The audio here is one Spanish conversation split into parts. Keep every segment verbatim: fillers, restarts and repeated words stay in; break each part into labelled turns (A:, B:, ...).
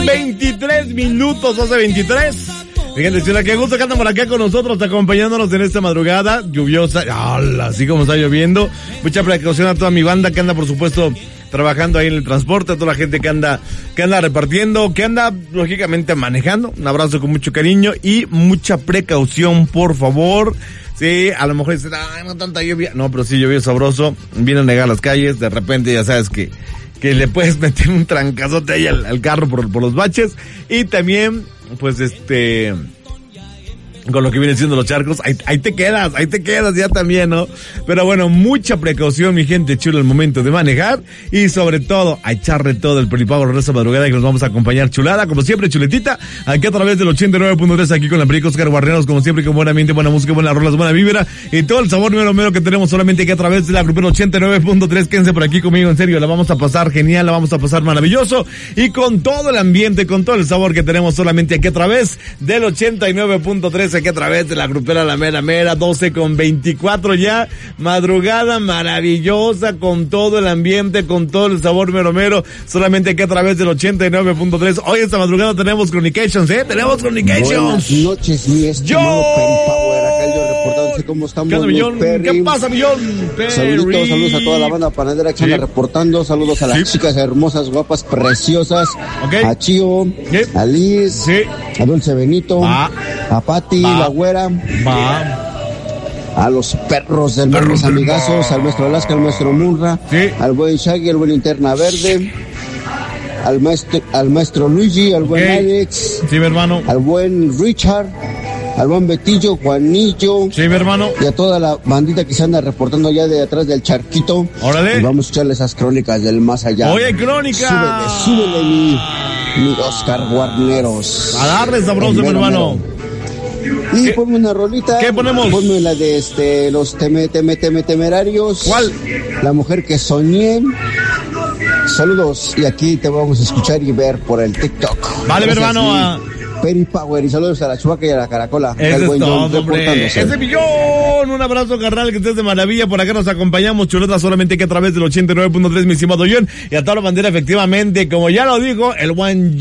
A: veintitrés minutos, doce veintitrés. Fíjense, chula, qué gusto que andan por acá con nosotros, acompañándonos en esta madrugada lluviosa. ¡Hala! Así como está lloviendo. Mucha precaución a toda mi banda que anda, por supuesto, trabajando ahí en el transporte, a toda la gente que anda, que anda repartiendo, que anda, lógicamente, manejando. Un abrazo con mucho cariño y mucha precaución, por favor. Sí, a lo mejor dicen, ay, no tanta lluvia. No, pero sí llovió sabroso. Viene a negar las calles, de repente ya sabes que, que le puedes meter un trancazote ahí al, al carro por, por los baches. Y también, pues este, con lo que vienen siendo los charcos, ahí, ahí te quedas, ahí te quedas ya también, ¿no? Pero bueno, mucha precaución, mi gente chula, al momento de manejar, y sobre todo, a echarle todo el peripavo el resto de madrugada, que nos vamos a acompañar chulada, como siempre, chuletita, aquí a través del ochenta y nueve punto tres, aquí con la Perico Oscar Guarneros, como siempre, con buen ambiente, buena música, buenas rolas, buena vibra, y todo el sabor mero mero que tenemos solamente aquí a través de la grupera ochenta y nueve punto tres, quédense por aquí conmigo, en serio, la vamos a pasar genial, la vamos a pasar maravilloso, y con todo el ambiente, con todo el sabor que tenemos solamente aquí a través del ochenta y nueve punto tres, aquí a través de la grupera La Mera Mera, doce con veinticuatro ya, madrugada maravillosa, con todo el ambiente, con todo el sabor mero mero, solamente aquí a través del ochenta y nueve punto tres. Hoy esta madrugada tenemos Chronications, ¿eh? Tenemos Chronications.
B: Buenas noches, mi estimado Perry Power, acá yo reportándose cómo estamos.
A: ¿Qué, millón? ¿Qué pasa, millón? Perry.
B: Saluditos, saludos a toda la banda panadera que sí. anda reportando, saludos a las sí. chicas hermosas, guapas, preciosas, okay. a Chío, sí. a Liz, sí. a Dulce Benito, Va. a Pati, Va. la güera,
A: Va.
B: a los perros del mar, mis amigazos, al maestro Alaska, al maestro Munra, sí. al buen Shaggy, al buen Linterna Verde, al maestro, al maestro Luigi, al buen okay. Alex,
A: sí, mi hermano,
B: al buen Richard, al buen Betillo, Juanillo,
A: sí, mi hermano,
B: y a toda la bandita que se anda reportando allá de atrás del charquito.
A: Órale.
B: Y vamos a echarle esas crónicas del más allá.
A: Oye, crónica.
B: Súbele, súbele mi, mi Oscar Guarneros.
A: A darle sabroso, mi hermano.
B: Y ¿Qué? ponme una rolita.
A: ¿Qué ponemos?
B: Ponme la de este, los teme, teme, teme, temerarios.
A: ¿Cuál?
B: La mujer que soñé. Saludos, y aquí te vamos a escuchar y ver por el TikTok.
A: Vale, mi hermano. A...
B: Perry Power, y saludos a la Chubaca y a la Caracola.
A: Ese es todo, hombre. Ese millón. Un abrazo, carnal, que estés de maravilla. Por acá nos acompañamos, chuleta, solamente que a través del ochenta y nueve punto tres, mi estimado John. Y a toda la bandera, efectivamente, como ya lo dijo, el buen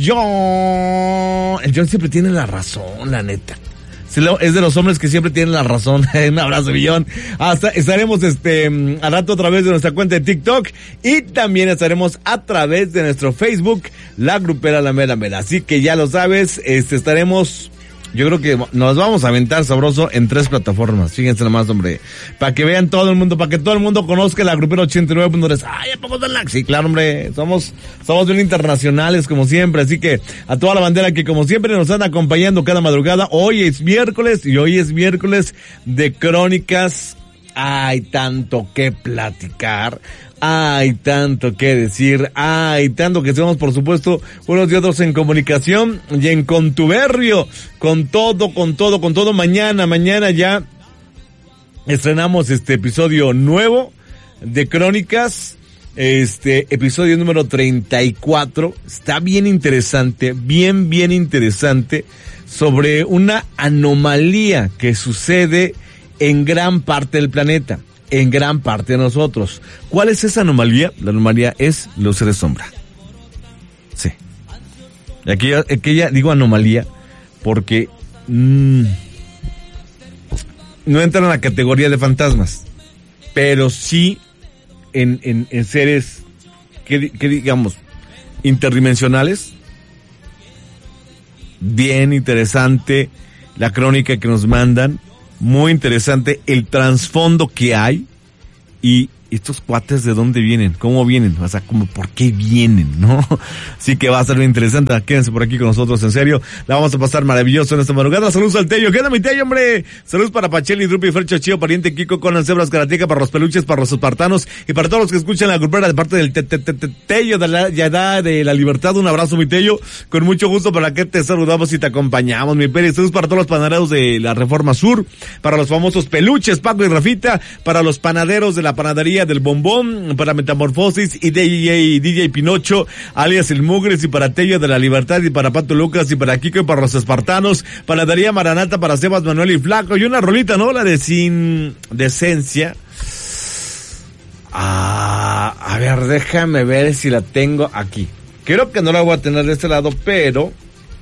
A: John. El John siempre tiene la razón, la neta. Es de los hombres que siempre tienen la razón. Un abrazo, millón. Hasta estaremos este al rato a través de nuestra cuenta de TikTok, y también estaremos a través de nuestro Facebook, la grupera La Mera Mera. Así que ya lo sabes, este estaremos, yo creo que nos vamos a aventar sabroso en tres plataformas. Fíjense nomás, hombre. Para que vean todo el mundo, para que todo el mundo conozca la grupera ochenta y nueve punto tres. Ay, ¿a poco están la? Sí, claro, hombre. Somos, somos bien internacionales, como siempre. Así que a toda la bandera que, como siempre, nos están acompañando cada madrugada. Hoy es miércoles, y hoy es miércoles de crónicas. Hay tanto que platicar. Hay tanto que decir, hay tanto que estamos, por supuesto, unos y otros en comunicación y en contubernio, con todo, con todo, con todo. Mañana, mañana ya estrenamos este episodio nuevo de Crónicas, este episodio número treinta y cuatro. Está bien interesante, bien, bien interesante, sobre una anomalía que sucede en gran parte del planeta, en gran parte de nosotros. ¿Cuál es esa anomalía? La anomalía es los seres sombra. Sí. Y aquí, aquí ya digo anomalía porque mmm, no entran en la categoría de fantasmas, pero sí en, en, en seres que, que digamos interdimensionales. Bien interesante la crónica que nos mandan. Muy interesante el trasfondo que hay, y estos cuates de dónde vienen, cómo vienen, o sea, como por qué vienen, ¿no? Así que va a ser bien interesante. Quédense por aquí con nosotros, en serio, la vamos a pasar maravilloso en esta madrugada. Saludos al Tello, ¿qué onda mi Tello, hombre? Saludos para Pacheli, Drupi, Fercho, Chío, Pariente, Kiko, Conan, Cebras, Karateca, para los peluches, para los espartanos, y para todos los que escuchan la grupera de parte del Tello de la Yadá de la Libertad. Un abrazo mi Tello, con mucho gusto, para que te saludamos y te acompañamos, mi Peri. Saludos para todos los panaderos de la Reforma Sur, para los famosos peluches, Paco y Rafita, para los panaderos de la panadería del Bombón, para Metamorfosis y D J, D J Pinocho, alias El Mugres, y para Tello de la Libertad, y para Pato Lucas, y para Kiko, y para los espartanos, para Daría Maranata, para Sebas, Manuel y Flaco, y una rolita, ¿no? La de Sin Decencia. Ah, a ver, déjame ver si la tengo aquí. Ok, Creo que no la voy a tener de este lado, pero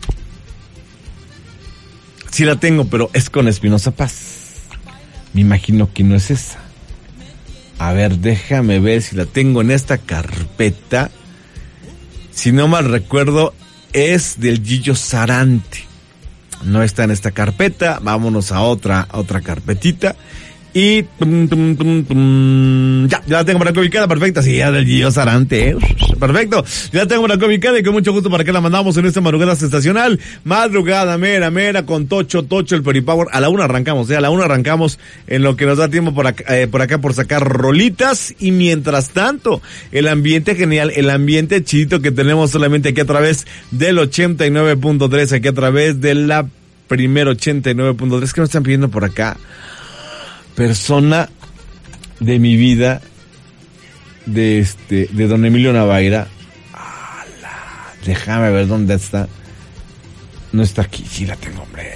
A: sí la tengo, pero es con Espinoza Paz. Me imagino que no es esa. A ver, déjame ver si la tengo en esta carpeta. Si no mal recuerdo, es del Gillo Sarante. No está en esta carpeta. Vámonos a otra, a otra carpetita. Y tum, tum, tum, tum. Ya, ya la tengo por acá ubicada, perfecta, sí, ya del Gillo Sarante, ¿eh? Perfecto, ya la tengo por acá ubicada y con mucho gusto para que la mandamos en esta madrugada sensacional, madrugada mera, mera, con Tocho, Tocho, el Peripower. A la una arrancamos, ¿eh? A la una arrancamos en lo que nos da tiempo por acá, eh, por acá por sacar rolitas, y mientras tanto, el ambiente genial, el ambiente chidito que tenemos solamente aquí a través del ochenta y nueve punto tres, aquí a través de la primera ochenta y nueve punto tres, que nos están pidiendo por acá. Persona de mi vida, de este, de don Emilio Navaira. ¡Hala! Déjame ver dónde está. No está aquí, sí la tengo, hombre.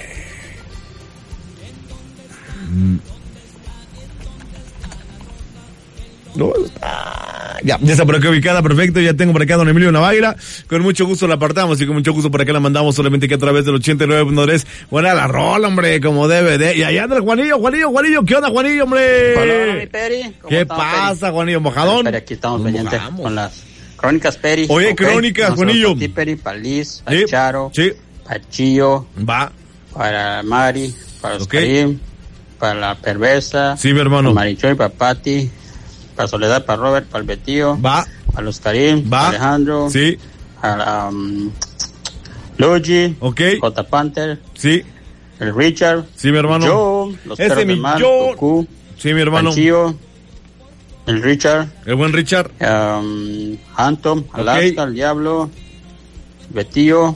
A: Mm. No está. Ya, ya está por acá ubicada, perfecto. Ya tengo por acá a don Emilio Navaira. Con mucho gusto la apartamos y con mucho gusto por acá la mandamos solamente que a través del ochenta y nueve punto tres. Buena la rola, hombre, como debe de. Y allá anda el Juanillo, Juanillo, Juanillo. ¿Qué onda, Juanillo, hombre?
C: Hola, mi Peri.
A: ¿Qué estamos, pasa, Peri? Juanillo? ¿Mojadón?
C: Peri, aquí estamos pendientes con las crónicas, Peri.
A: Oye, okay. Crónicas, Nosotros Juanillo.
C: Para ti, Peri, para Liz, para sí. Charo,
A: sí.
C: para Chillo.
A: Va.
C: Para Mari, para
A: okay.
C: Oscarín, para la Perversa.
A: Sí, mi hermano.
C: Para Marichoy, para Pati. Para Soledad, para Robert, para el Betío.
A: Va.
C: Para los Karim, para Alejandro.
A: Sí.
C: Para um, Luigi.
A: Ok.
C: J. Panther.
A: Sí.
C: El Richard.
A: Sí, mi hermano.
C: Joe. Los
A: Ese
C: perros
A: mi
C: de mar,
A: Joe.
C: Goku,
A: sí, mi hermano.
C: El Chío. El Richard.
A: El buen Richard.
C: Um, Anton. Alaska,
A: okay.
C: El Diablo. Betío.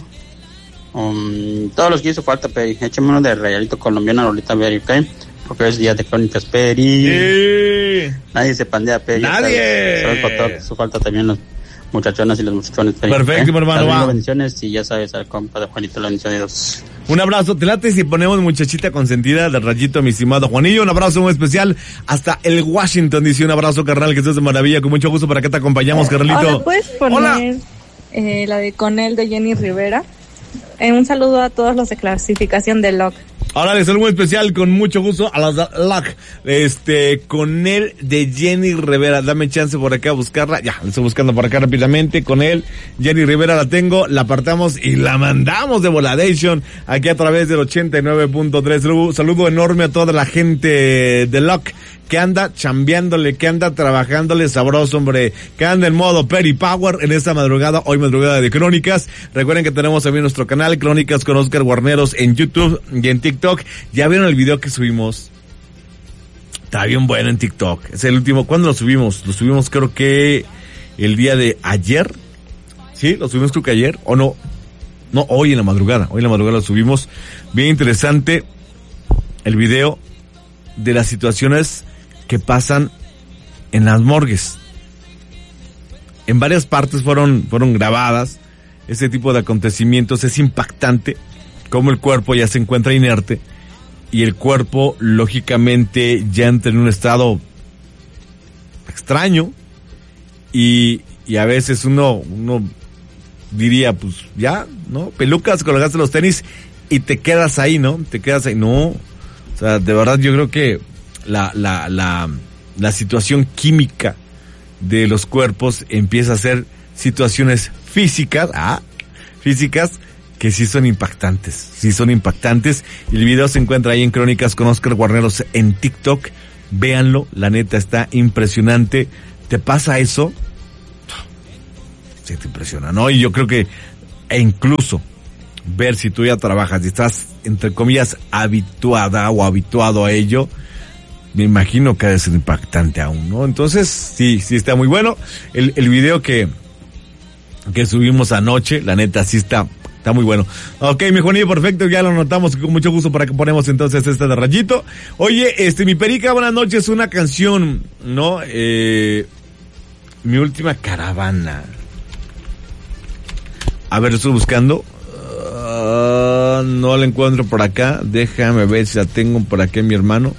C: Um, todos los que hizo falta, Peri. Échame uno de Rayalito colombiano ahorita, Peri, ¿ok? Porque es día de crónicas, Peri.
A: Sí.
C: Nadie se pandea, Peri.
A: Nadie.
C: Sabes falta, su falta también los muchachonas y los muchachones, Peri.
A: Perfecto, mi hermano.
C: Va. Bendiciones y ya sabes, al compa de Juanito, la bendición de Dios.
A: Un abrazo, te late si ponemos muchachita consentida del Rayito, mi estimado Juanillo. Un abrazo muy especial hasta el Washington, dice un abrazo, carnal, que estés de maravilla, con mucho gusto para que te acompañamos, carnalito.
D: Hola, ¿puedes poner Hola. Eh, la de Con él de Jenny Rivera? Eh, un saludo a todos los de clasificación de L O C.
A: Ahora les saludo muy especial, con mucho gusto, a los de L O C, este, con él de Jenny Rivera. Dame chance por acá a buscarla. Ya, la estoy buscando por acá rápidamente. Con él, Jenny Rivera la tengo, la apartamos y la mandamos de Voladation aquí a través del ochenta y nueve punto tres. Saludo enorme a toda la gente de L O C que anda chambeándole, que anda trabajándole sabroso, hombre, que anda en modo Peri Power en esta madrugada, hoy madrugada de Crónicas. Recuerden que tenemos también nuestro canal Crónicas con Oscar Guarneros en YouTube y en TikTok. ¿Ya vieron el video que subimos? Está bien bueno en TikTok. Es el último. ¿Cuándo lo subimos? Lo subimos creo que el día de ayer. ¿Sí? Lo subimos creo que ayer. ¿O no? No, hoy en la madrugada. Hoy en la madrugada lo subimos. Bien interesante el video de las situaciones que pasan en las morgues. En varias partes fueron, fueron grabadas ese tipo de acontecimientos. Es impactante cómo el cuerpo ya se encuentra inerte y el cuerpo lógicamente ya entra en un estado extraño y, y a veces uno, uno diría, pues ya, ¿no? Pelucas, colgaste los tenis y te quedas ahí, ¿no? Te quedas ahí, no. O sea, de verdad yo creo que la, la, la, la situación química de los cuerpos empieza a ser situaciones físicas, ah, físicas, que sí son impactantes, sí son impactantes. Y el video se encuentra ahí en Crónicas con Oscar Guarneros en TikTok. Véanlo, la neta está impresionante. ¿Te pasa eso? Sí, te impresiona, ¿no? Y yo creo que, e incluso, ver si tú ya trabajas y estás, entre comillas, habituada o habituado a ello, me imagino que ha de ser impactante aún, ¿no? Entonces, sí, sí está muy bueno. El, el video que, que subimos anoche, la neta, sí está, está muy bueno. Ok, mi Juanillo, perfecto, ya lo notamos, con mucho gusto para que ponemos entonces esta de Rayito. Oye, este, mi Perica, buenas noches, una canción, ¿no? Eh, mi última caravana. A ver, estoy buscando. Uh, no la encuentro por acá. Déjame ver si la tengo por acá, mi hermano.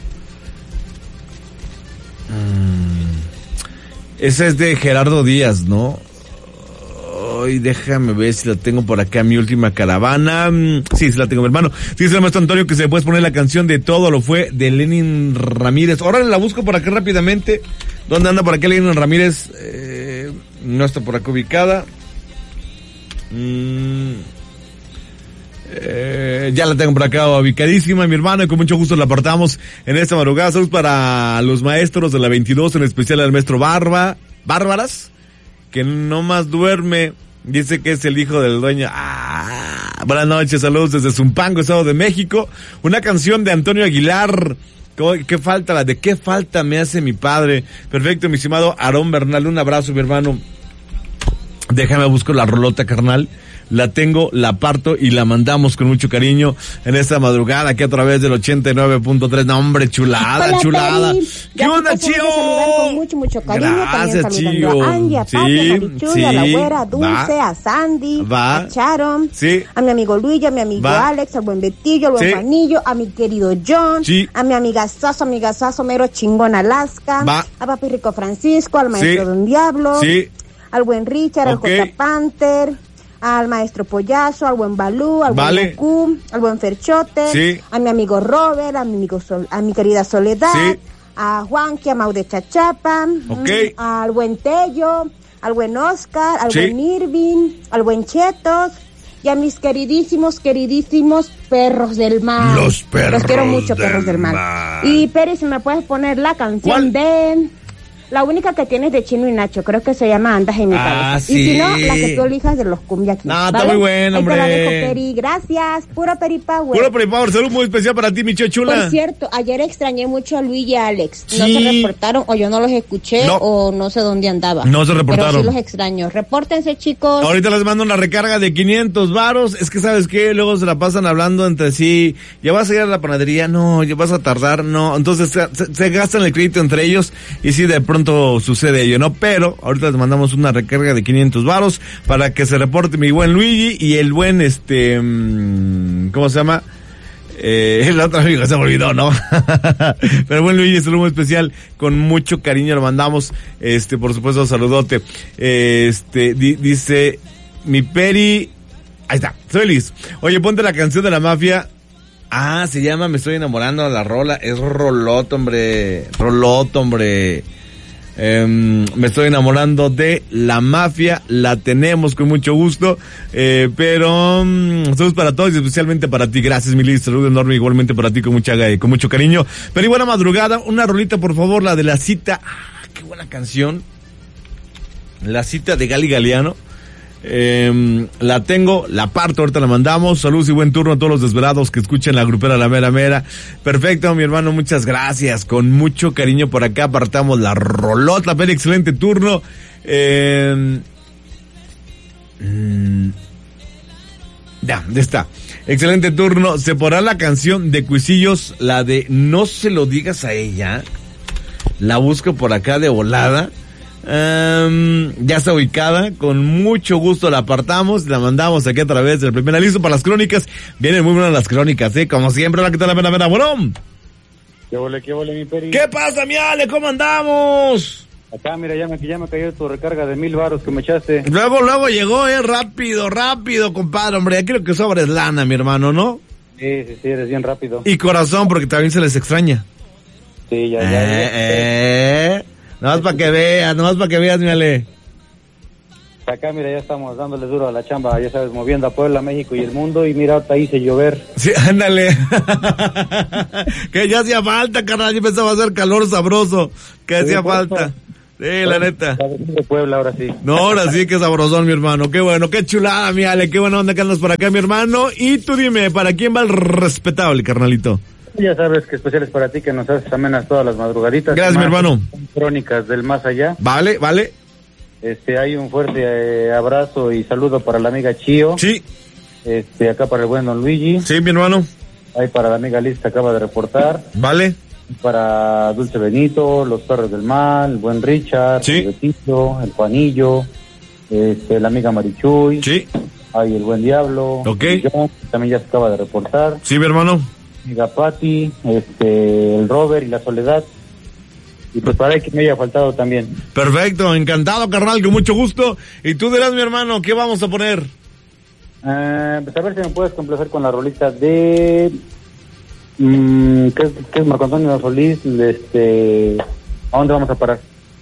A: Mm. Esa es de Gerardo Díaz, ¿no? Ay, déjame ver si la tengo por acá, mi última caravana. Sí, sí la tengo, mi hermano. Dice el maestro Antonio que se puede poner la canción de Todo lo fue de Lenin Ramírez. Ahora la busco por acá rápidamente. ¿Dónde anda por acá Lenin Ramírez? Eh, no está por acá ubicada. Mm, eh, ya la tengo por acá ubicadísima, mi hermano, y con mucho gusto la apartamos en esta madrugada. Saludos para los maestros de la veintidós, en especial al maestro Barba, Bárbaras, que no más duerme, dice que es el hijo del dueño. Ah, buenas noches, saludos desde Zumpango, Estado de México. Una canción de Antonio Aguilar. ¿Qué falta? La de ¿qué falta me hace mi padre? Perfecto, mi estimado Aarón Bernal, un abrazo, mi hermano. Déjame busco la rolota, carnal. La tengo, la parto y la mandamos con mucho cariño en esta madrugada aquí a través del ochenta y nueve punto tres. No, hombre, chulada,
E: Hola,
A: chulada.
E: Peri.
A: ¿Qué onda, Chío?
E: Con mucho, mucho cariño.
A: Gracias,
E: también
A: Chío.
E: saludando a Angie, a
A: Sí,
E: Pati, a Marichuy,
A: sí.
E: a la güera, a Dulce,
A: Va.
E: a Sandy,
A: Va.
E: a Charon,
A: Sí.
E: a mi amigo Luis, a mi amigo
A: Va.
E: Alex, al buen Betillo, al buen
A: Sí.
E: Juanillo, a mi querido John,
A: Sí.
E: a mi amiga Saso, amiga Saso, mero chingón Alaska,
A: Va.
E: a papi Rico Francisco, al maestro
A: Sí.
E: Don Diablo,
A: Sí.
E: al buen Richard,
A: Ok.
E: al J Panther, al maestro Pollazo, al buen Balú, al
A: Vale.
E: buen Goku, al buen Ferchote,
A: Sí.
E: a mi amigo Robert, a mi amigo Sol- a mi querida Soledad,
A: Sí.
E: a Juanqui, a Mau de Chachapa,
A: Ok.
E: mm, al buen Tello, al buen Oscar, al
A: Sí.
E: buen Irving, al buen Chetos y a mis queridísimos, queridísimos perros del mar.
A: Los perros
E: Los quiero mucho,
A: del
E: perros del mar.
A: mar.
E: Y Peri, si me puedes poner la canción
A: ¿Cuál?
E: de... La única que tienes de Chino y Nacho, creo que se llama Andas en mi
A: Ah,
E: cabeza.
A: sí.
E: Y si no, la que tú elijas de los Cumbia Kings.
A: No, está
E: ¿vale?
A: muy buena,
E: Ahí te la
A: hombre.
E: dejo, Peri. Gracias. Puro Peri Power.
A: Puro Power, salud muy especial para ti, mi Chío chula.
E: Por cierto, ayer extrañé mucho a Luis y a Alex. No
A: Sí.
E: se reportaron, o yo no los escuché,
A: No.
E: o no sé dónde andaba.
A: No se reportaron.
E: Pero sí los extraño. Repórtense, chicos.
A: Ahorita les mando una recarga de quinientos varos. Es que, ¿sabes qué? Luego se la pasan hablando entre sí. ¿Ya vas a ir a la panadería? No. ¿Ya vas a tardar? No. Entonces se, se, se gastan el crédito entre ellos y sí, de pronto sucede ello, ¿no? Pero ahorita les mandamos una recarga de quinientos varos para que se reporte mi buen Luigi y el buen, este, ¿cómo se llama? Eh, el otro amigo se me olvidó, ¿no? Pero bueno, Luigi, saludo muy especial, con mucho cariño lo mandamos, este, por supuesto, saludote. Este, di, dice, mi Peri, ahí está, soy Liz. Oye, ponte la canción de la mafia. Ah, se llama Me estoy enamorando de la rola, es Roloto, hombre, Roloto, hombre. Eh, me estoy enamorando de la mafia, la tenemos con mucho gusto, eh, pero um, saludos para todos y especialmente para ti. Gracias, mi Liz, saludo enorme igualmente para ti con mucha con mucho cariño. Pero y buena madrugada, una rolita por favor, la de La Cita. Ah, qué buena canción, La Cita de Gali Galeano. Eh, la tengo, la parto, ahorita la mandamos. Saludos y buen turno a todos los desvelados que escuchan la grupera La Mera Mera. Perfecto, mi hermano, muchas gracias. Con mucho cariño por acá apartamos la rolota, pero excelente turno. Eh, mm, ya, ya está. Excelente turno. Se pondrá la canción de Cuisillos, la de No se lo digas a ella. La busco por acá de volada. Um, ya está ubicada, con mucho gusto la apartamos, la mandamos aquí a través del primer listo para las crónicas. Vienen muy buenas las crónicas, eh, como siempre. Hola, ¿qué tal? La pena, pena, bueno.
F: ¿Qué vole, qué vole, mi Peri?
A: ¿Qué pasa, mi Ale? ¿Cómo andamos?
F: Acá, mira, ya me, ya me cayó tu recarga de mil varos que me echaste.
A: Luego, luego llegó, eh, rápido, rápido, compadre, hombre. Ya quiero que sobres lana, mi hermano, ¿no?
F: Sí, sí, sí, eres bien rápido.
A: Y corazón, porque también se les extraña.
F: Sí, ya,
A: Eh,
F: ya. ya.
A: eh. Nomás para que veas, nomás para que veas, mi Ale.
F: Acá, mira, ya estamos dándole duro a la chamba, ya sabes, moviendo a Puebla, México y el mundo. Y mira, ahorita hice llover.
A: Sí, ándale. Que ya hacía falta, carnal. Yo pensaba hacer calor sabroso. Que hacía falta. Sí, la neta.
F: De Puebla, ahora sí.
A: No, ahora sí que sabrosón, mi hermano. Qué bueno, qué chulada, mi Ale. Qué buena onda que andas por acá, mi hermano. Y tú dime, ¿para quién va el respetable, carnalito?
F: Ya sabes que especial es para ti, que nos haces amenas todas las madrugaditas.
A: Gracias, mi hermano.
F: Crónicas del más allá.
A: Vale, vale.
F: Este, hay un fuerte eh, abrazo y saludo para la amiga Chío.
A: Sí.
F: Este, acá para el buen Don Luigi.
A: Sí, mi hermano.
F: Hay para la amiga Liz que acaba de reportar.
A: Vale.
F: Para Dulce Benito, Los Perros del Mal, el buen Richard,
A: sí.
F: el Betito, el Juanillo, este, la amiga Marichuy.
A: Sí.
F: Hay el buen Diablo.
A: Ok.
F: Yo, también ya se acaba de reportar.
A: Sí, mi hermano.
F: Amiga Pati, este, el Robert y la Soledad. Y pues para que me haya faltado también.
A: Perfecto, encantado, carnal, con mucho gusto. Y tú dirás, mi hermano, ¿qué vamos a poner?
F: Uh, pues a ver si me puedes complacer con la rolita de... Um, ¿qué, ¿Qué es Marco Antonio Solís? Este, ¿a dónde vamos a parar?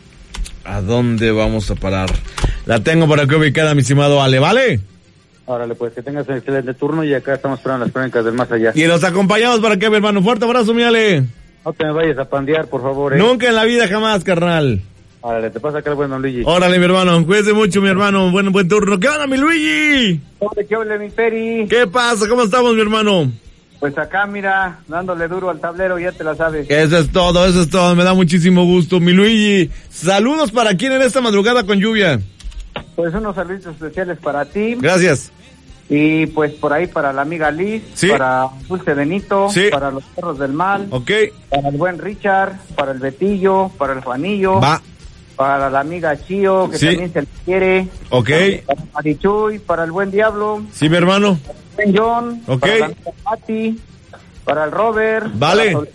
A: ¿A dónde vamos a parar? La tengo por aquí ubicada, mi estimado Ale, ¿vale?
F: Órale, pues que tengas un excelente turno y acá estamos esperando las crónicas del más allá.
A: Y nos acompañamos para qué, mi hermano. Fuerte abrazo, mi Ale.
F: No te me vayas a pandear, por favor. ¿eh?
A: Nunca en la vida, jamás, carnal.
F: Órale, te pasa acá el buen don Luigi.
A: Órale, mi hermano, cuídese mucho, mi hermano. Buen, buen turno. ¿Qué onda, mi Luigi?
F: Hola, ¿qué onda, mi Peri?
A: ¿Qué pasa? ¿Cómo estamos, mi hermano?
F: Pues acá, mira, dándole duro al tablero, ya te la sabes.
A: Eso es todo, eso es todo. Me da muchísimo gusto, mi Luigi. Saludos para quién en esta madrugada con lluvia.
F: Pues unos saludos especiales para ti.
A: Gracias.
F: Y pues por ahí para la amiga Liz,
A: ¿sí?
F: Para Dulce Benito,
A: ¿sí?
F: Para los perros del mal,
A: ok,
F: para el buen Richard, para el Betillo, para el Juanillo,
A: va,
F: para la amiga Chío, que ¿sí? También se le quiere,
A: ok,
F: para Marichuy, para el buen Diablo,
A: sí, mi hermano,
F: para el buen John,
A: ok,
F: para la amiga Pati, para el Robert,
A: vale,
F: para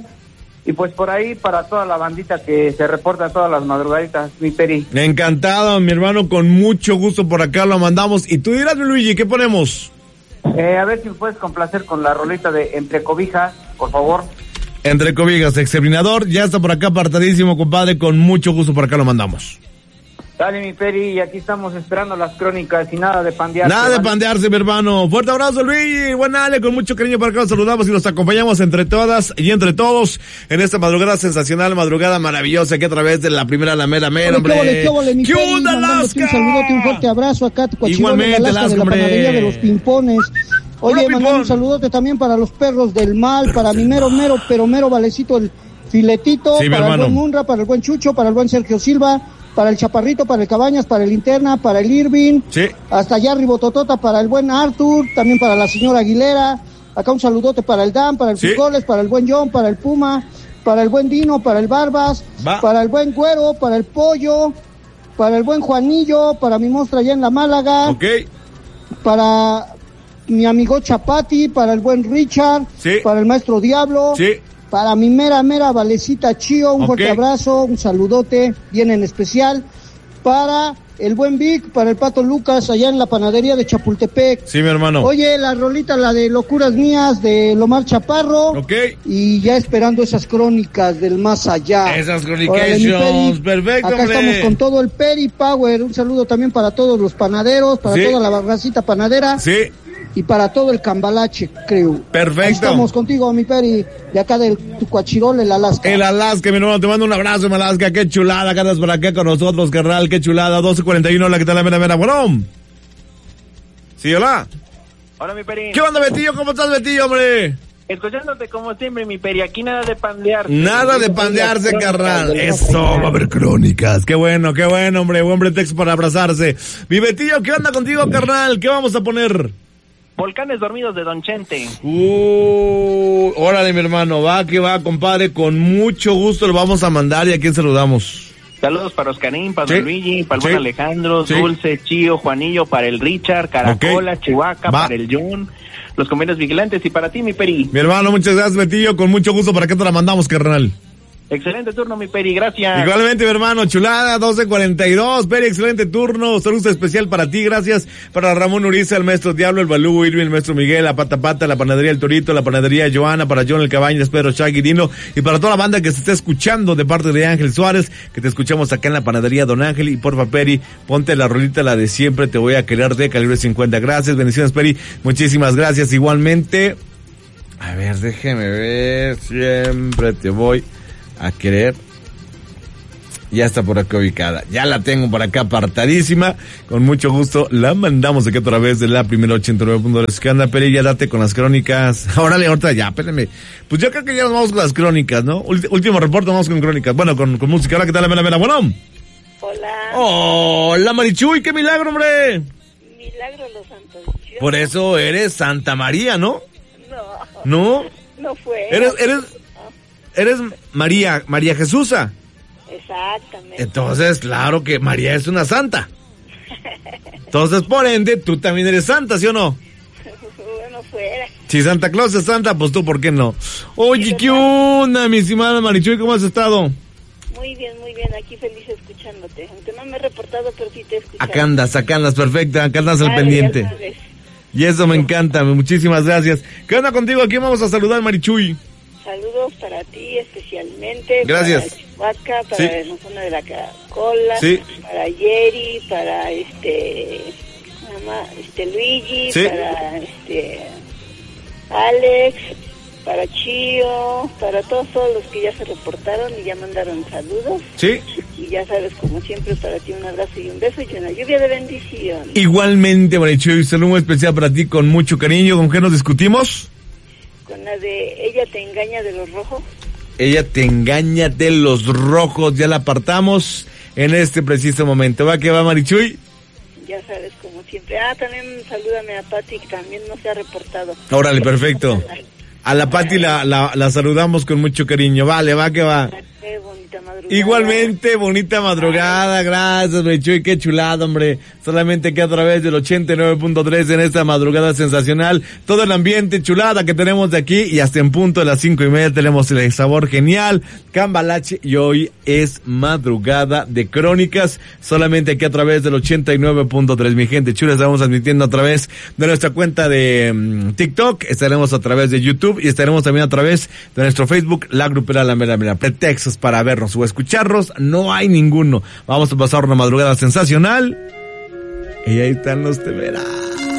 F: y pues por ahí para toda la bandita que se reporta todas las madrugaditas, mi Peri.
A: Encantado, mi hermano, con mucho gusto por acá lo mandamos. Y tú dirás, mi Luigi, ¿qué ponemos?
F: Eh, a ver si me puedes complacer con la rolita de Entre Cobijas, por favor.
A: Entre Cobijas, exterminador, ya está por acá apartadísimo, compadre, con mucho gusto por acá lo mandamos.
F: Dale, mi Peri, y aquí estamos esperando las crónicas y nada de pandearse.
A: Nada de
F: ¿vale?
A: pandearse, mi hermano. Fuerte abrazo, Luigi. Buen Ale, con mucho cariño para acá los saludamos y los acompañamos entre todas y entre todos en esta madrugada sensacional, madrugada maravillosa que a través de la primera la mera mera, hombre.
G: ¿Qué ole, qué ole, mi
A: ¿Qué
G: Peri?
A: onda,
G: Mandándote un saludote, un fuerte abrazo acá, tu
A: igualmente,
G: de, Alaska, de la panadería de los Pimpones. Oye, mandando un saludote también para los perros del mal, perros para mi mero, mero, pero mero valecito, el filetito,
A: sí,
G: para el buen Munra, para el buen Chucho, para el buen Sergio Silva, para el Chaparrito, para el Cabañas, para el Linterna, para el Irving,
A: sí.
G: Hasta allá Ribototota, para el buen Arthur, también para la señora Aguilera, acá un saludote para el Dan, para el sí. Frijoles, para el buen John, para el Puma, para el buen Dino, para el Barbas, Va. Para el buen Güero, para el Pollo, para el buen Juanillo, para mi monstruo allá en la Málaga,
A: okay.
G: Para mi amigo Chapati, para el buen Richard,
A: sí.
G: Para el maestro Diablo,
A: sí.
G: Para mi mera, mera Valecita Chío, un okay. Fuerte abrazo, un saludote, bien en especial. Para el buen Vic, para el Pato Lucas, allá en la panadería de Chapultepec.
A: Sí, mi hermano.
G: Oye, la rolita, la de Locuras Mías, de Lomar Chaparro.
A: Ok.
G: Y ya esperando esas crónicas del más allá.
A: Esas chronications, perfecto,
G: acá
A: hombre.
G: estamos con todo el Peri Power. Un saludo también para todos los panaderos, para sí. Toda la barracita panadera.
A: Sí.
G: Y para todo el Cambalache, creo.
A: Perfecto.
G: Ahí estamos contigo, mi Peri, de acá del Tucuachirol, el Alaska.
A: El Alaska, mi hermano, te mando un abrazo, mi Alaska, qué chulada, que andas por acá con nosotros, carnal, qué chulada, doce cuarenta y uno, la que tal la mera mera, bueno. Sí, hola.
H: Hola, mi Peri.
A: ¿Qué onda, Betillo? ¿Cómo estás, Betillo, hombre?
H: Escuchándote como siempre, mi Peri, aquí nada de pandearse.
A: Nada de pandearse, carnal. Eso, va a haber crónicas. Qué bueno, qué bueno, hombre, buen pretexto para abrazarse. Mi Betillo, ¿qué onda contigo, carnal? ¿Qué vamos a poner?
H: Volcanes Dormidos de Don Chente.
A: Uh, órale, mi hermano, va que va, compadre, con mucho gusto lo vamos a mandar. ¿Y a quién saludamos?
H: Saludos para Oscarín, para
A: sí.
H: Don Luigi, para el
A: sí.
H: buen Alejandro,
A: sí.
H: Dulce, Chío, Juanillo, para el Richard, Caracola, okay. Chihuahua, va. Para el John, los convenios vigilantes y para ti, mi Peri.
A: Mi hermano, muchas gracias, Betillo, con mucho gusto. ¿Para qué te la mandamos, carnal?
H: Excelente turno, mi Peri, gracias.
A: Igualmente, mi hermano, chulada, doce cuarenta y dos, Peri, excelente turno, saludo especial para ti, gracias, para Ramón Uriza, el maestro Diablo, el Balú, Irving, el maestro Miguel, la Pata Pata, la panadería El Torito, la panadería Joana, para John el Cabañas, Pedro Shaggy, Dino, y para toda la banda que se está escuchando de parte de Ángel Suárez, que te escuchamos acá en la panadería Don Ángel, y porfa, Peri, ponte la rolita, la de siempre, te voy a querer, de calibre cincuenta, gracias, bendiciones, Peri, muchísimas gracias, igualmente, a ver, déjeme ver, siempre te voy a querer. Ya está por acá ubicada, ya la tengo por acá apartadísima, con mucho gusto la mandamos aquí a través de la primera ochenta y nueve punto tres. ¿Qué anda, Peri? Ya date con las crónicas. Órale, ahorita ya, espérenme. Pues yo creo que ya nos vamos con las crónicas, ¿no? Último reporte, vamos con crónicas. Bueno, con, con música. Hola, ¿qué tal? La mera, mera. Bueno.
I: Hola.
A: Hola, Marichuy, qué milagro, hombre.
I: Milagro los santos. Yo
A: por eso eres Santa María, ¿no?
I: No.
A: ¿No?
I: No fue.
A: Eres, eres, eres María, María Jesusa.
I: Exactamente.
A: Entonces, claro que María es una santa. Entonces, por ende, tú también eres santa, ¿sí o no?
I: Bueno, fuera.
A: Si Santa Claus es santa, pues tú, ¿por qué no? Oye, ¿qué onda, mi estimada Marichuy? ¿Cómo has estado?
I: Muy bien, muy bien, aquí feliz escuchándote. Aunque no me he reportado, pero sí te he escuchado.
A: Acá andas, acá andas, perfecta, acá andas al
I: Vale,
A: pendiente.
I: ya sabes.
A: Y eso me encanta, muchísimas gracias. ¿Qué onda contigo? Aquí vamos a saludar, Marichuy.
I: Saludos para ti especialmente.
A: Gracias.
I: Para Chihuahua, para
A: Sí.
I: la zona de la Caracola,
A: Sí.
I: para Yeri, para este, mamá, este Luigi,
A: Sí.
I: para este Alex, para Chío, para todos, todos los que ya se reportaron y ya mandaron saludos.
A: Sí.
I: Y ya sabes, como siempre, para ti un abrazo y un beso y una lluvia de bendición.
A: Igualmente, Marichuy, saludo muy especial para ti con mucho cariño. ¿Con qué nos discutimos?
I: Con la de Ella te engaña de los rojos.
A: Ella te engaña de los rojos, ya la apartamos en este preciso momento. ¿Va que va, Marichuy?
I: Ya sabes, como siempre. Ah, también salúdame a Pati, que también no se ha reportado.
A: Órale, perfecto. A la Pati la, la, la saludamos con mucho cariño. Vale, va que va.
I: Qué bonita madrugada.
A: Igualmente, bonita madrugada, gracias, Marichuy, qué chulada, hombre. Solamente que a través del ochenta y nueve punto tres en esta madrugada sensacional, todo el ambiente chulada que tenemos de aquí y hasta en punto de las cinco y media tenemos el sabor genial, Cambalache, y hoy es madrugada de crónicas, solamente aquí a través del ochenta y nueve punto tres, mi gente chula, estamos transmitiendo a través de nuestra cuenta de um, TikTok, estaremos a través de YouTube y estaremos también a través de nuestro Facebook, La Grupera La Mera Mera. Pretextos para vernos o escucharnos no hay ninguno. Vamos a pasar una madrugada sensacional y ahí están los temerarios.